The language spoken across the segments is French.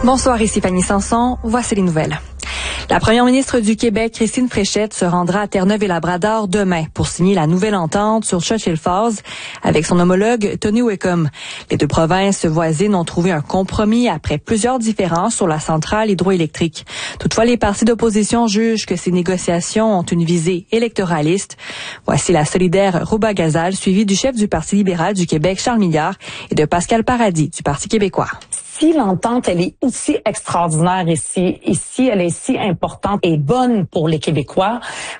Bonsoir, ici Fanny Sanson. Voici les nouvelles. La première ministre du Québec, Christine Fréchette, se rendra à Terre-Neuve-et-Labrador demain pour signer la nouvelle entente sur Churchill Falls avec son homologue Tony Wickham. Les deux provinces voisines ont trouvé un compromis après plusieurs différences sur la centrale hydroélectrique. Toutefois, les partis d'opposition jugent que ces négociations ont une visée électoraliste. Voici la solidaire Rouba Gazal, suivie du chef du Parti libéral du Québec, Charles Milliard, et de Pascal Paradis, du Parti québécois. Si l'entente, elle est aussi extraordinaire ici, elle est si importante et bonne pour les Québécois,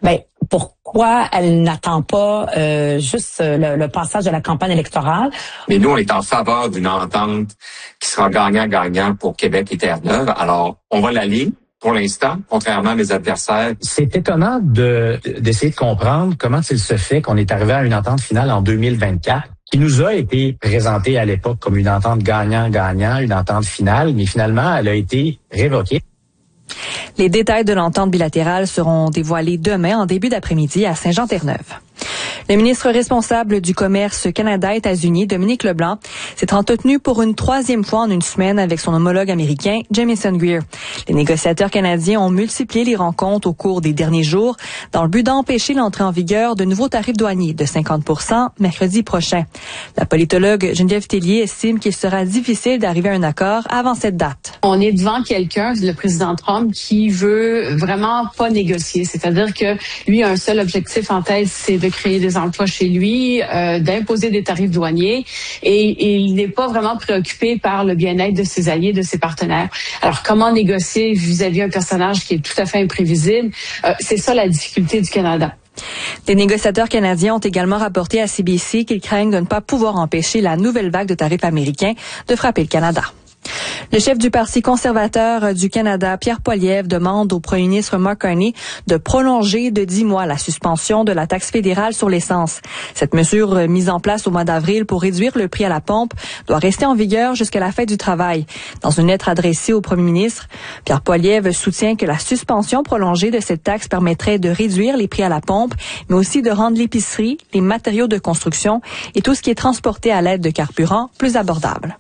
pourquoi elle n'attend pas juste le passage de la campagne électorale? Mais nous, on est en faveur d'une entente qui sera gagnant-gagnant pour Québec et Terre-Neuve. Alors, on va l'allier. Pour l'instant, contrairement à mes adversaires. C'est étonnant d'essayer de comprendre comment il se fait qu'on est arrivé à une entente finale en 2024 qui nous a été présentée à l'époque comme une entente gagnant-gagnant, une entente finale, mais finalement, elle a été révoquée. Les détails de l'entente bilatérale seront dévoilés demain en début d'après-midi à Saint-Jean-Terre-Neuve. Le ministre responsable du commerce Canada-États-Unis, Dominique Leblanc, s'est entretenu pour une troisième fois en une semaine avec son homologue américain, Jamieson Greer. Les négociateurs canadiens ont multiplié les rencontres au cours des derniers jours dans le but d'empêcher l'entrée en vigueur de nouveaux tarifs douaniers de 50% mercredi prochain. La politologue Geneviève Tellier estime qu'il sera difficile d'arriver à un accord avant cette date. On est devant quelqu'un, le président Trump, qui veut vraiment pas négocier. C'est-à-dire que lui a un seul objectif en tête, c'est de créer des emplois chez lui, d'imposer des tarifs douaniers et il n'est pas vraiment préoccupé par le bien-être de ses alliés, de ses partenaires. Alors, comment négocier vis-à-vis un personnage qui est tout à fait imprévisible? C'est ça la difficulté du Canada. Les négociateurs canadiens ont également rapporté à CBC qu'ils craignent de ne pas pouvoir empêcher la nouvelle vague de tarifs américains de frapper le Canada. Le chef du Parti conservateur du Canada, Pierre Poilievre, demande au premier ministre Mark Carney de prolonger de 10 mois la suspension de la taxe fédérale sur l'essence. Cette mesure mise en place au mois d'avril pour réduire le prix à la pompe doit rester en vigueur jusqu'à la fête du travail. Dans une lettre adressée au premier ministre, Pierre Poilievre soutient que la suspension prolongée de cette taxe permettrait de réduire les prix à la pompe, mais aussi de rendre l'épicerie, les matériaux de construction et tout ce qui est transporté à l'aide de carburant plus abordable.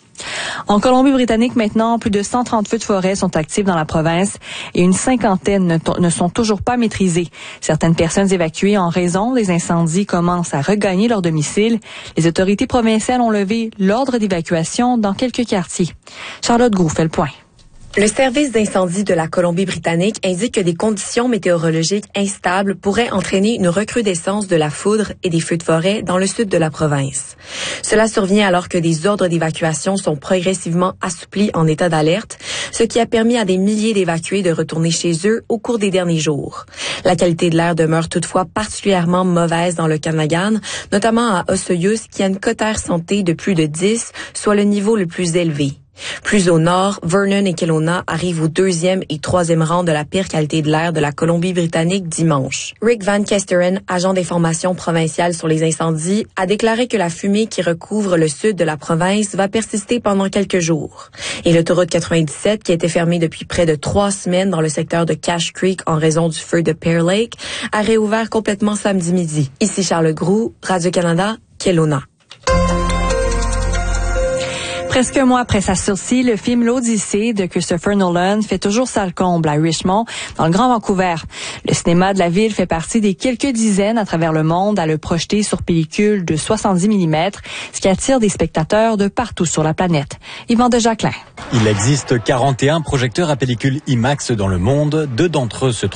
En Colombie-Britannique, maintenant, plus de 130 feux de forêt sont actifs dans la province et une cinquantaine ne sont toujours pas maîtrisés. Certaines personnes évacuées en raison des incendies commencent à regagner leur domicile. Les autorités provinciales ont levé l'ordre d'évacuation dans quelques quartiers. Charlotte Groux fait le point. Le service d'incendie de la Colombie-Britannique indique que des conditions météorologiques instables pourraient entraîner une recrudescence de la foudre et des feux de forêt dans le sud de la province. Cela survient alors que des ordres d'évacuation sont progressivement assouplis en état d'alerte, ce qui a permis à des milliers d'évacués de retourner chez eux au cours des derniers jours. La qualité de l'air demeure toutefois particulièrement mauvaise dans le Okanagan, notamment à Osoyoos, qui a une cote air santé de plus de 10, soit le niveau le plus élevé. Plus au nord, Vernon et Kelowna arrivent au 2e et 3e rang de la pire qualité de l'air de la Colombie-Britannique dimanche. Rick Van Kesteren, agent d'information provinciale sur les incendies, a déclaré que la fumée qui recouvre le sud de la province va persister pendant quelques jours. Et l'autoroute 97, qui était fermée depuis près de 3 semaines dans le secteur de Cache Creek en raison du feu de Pear Lake, a réouvert complètement samedi midi. Ici Charles Groux, Radio-Canada, Kelowna. Presque un mois après sa sortie, le film L'Odyssée de Christopher Nolan fait toujours salle comble à Richmond, dans le Grand Vancouver. Le cinéma de la ville fait partie des quelques dizaines à travers le monde à le projeter sur pellicule de 70 mm, ce qui attire des spectateurs de partout sur la planète. Yvan de Jacquelin. Il existe 41 projecteurs à pellicule IMAX dans le monde. 2 d'entre eux se